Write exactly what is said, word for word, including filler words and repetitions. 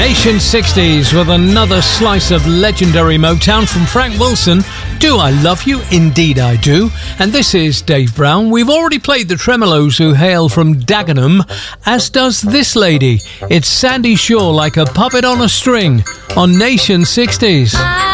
Nation sixties with another slice of legendary Motown from Frank Wilson. Do I Love You? Indeed I Do. And this is Dave Brown. We've already played the Tremolos, who hail from Dagenham, as does this lady. It's Sandy Shaw, Like a Puppet on a String, on Nation sixties.